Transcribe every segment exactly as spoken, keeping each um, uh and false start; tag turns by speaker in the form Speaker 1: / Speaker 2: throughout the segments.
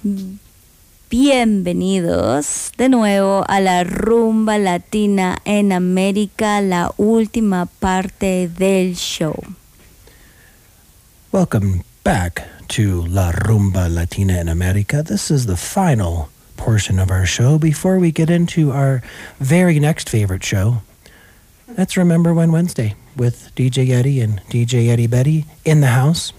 Speaker 1: Bienvenidos de nuevo a la Rumba Latina en América, la última parte del show.
Speaker 2: Welcome back to La Rumba Latina in America. This is the final portion of our show before we get into our very next favorite show. That's Remember When Wednesday with D J Eddie and D J Eddie Betty in the house.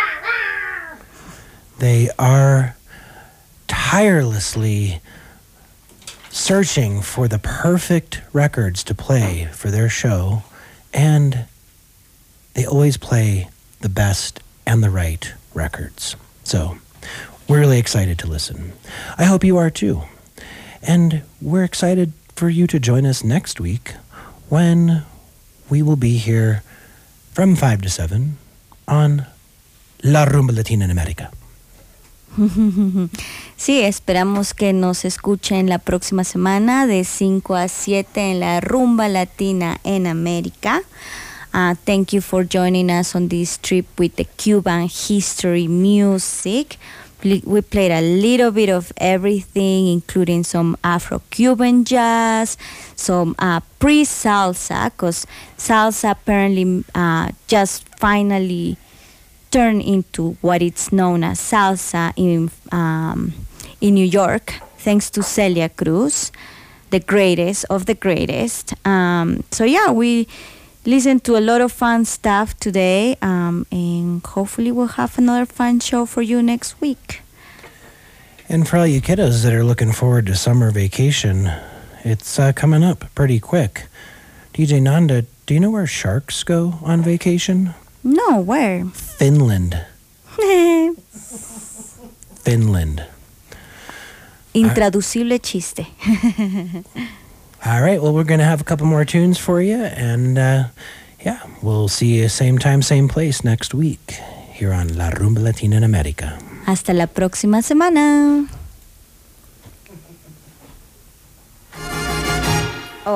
Speaker 2: They are tirelessly searching for the perfect records to play for their show, and they always play the best and the right records. So we're really excited to listen. I hope you are too. And we're excited for you to join us next week when we will be here from five to seven on La Rumba Latina en América.
Speaker 1: Sí, esperamos que nos escuchen la próxima semana de cinco a siete en la Rumba Latina en América. Uh, thank you for joining us on this trip with the Cuban history music. We played a little bit of everything, including some Afro-Cuban jazz, some uh, pre-salsa, because salsa apparently uh, just finally turned into what it's known as salsa in um, in New York, thanks to Celia Cruz, the greatest of the greatest. Um, so yeah, we listened to a lot of fun stuff today, um, and hopefully we'll have another fun show for you next week.
Speaker 2: And for all you kiddos that are looking forward to summer vacation, it's uh, coming up pretty quick. D J Nanda, do you know where sharks go on vacation?
Speaker 1: No, where?
Speaker 2: Finland. Finland.
Speaker 1: Intraducible chiste.
Speaker 2: All right, well, we're going to have a couple more tunes for you, and uh, yeah, we'll see you same time, same place next week here on La Rumba Latina en América.
Speaker 1: Hasta la próxima semana.